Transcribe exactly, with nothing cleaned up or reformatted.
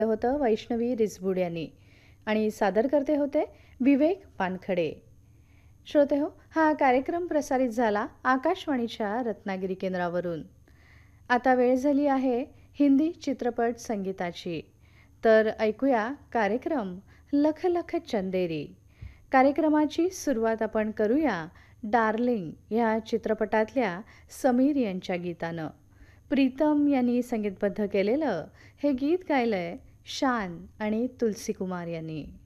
होतं वैष्णवी रिसबूड यांनी आणि सादर करते होते विवेक पानखडे. श्रोते हो, हा कार्यक्रम प्रसारित झाला आकाशवाणीच्या रत्नागिरी केंद्रावरून. आता वेळ झाली आहे हिंदी चित्रपट संगीताची. तर ऐकूया कार्यक्रम लख लख चंदेरी. कार्यक्रमाची सुरुवात आपण करूया डार्लिंग ह्या चित्रपटातल्या समीर यांच्या गीतानं. प्रीतम यांनी संगीतबद्ध केलेलं हे गीत गायलंय शान आणि तुलसी कुमार यांनी.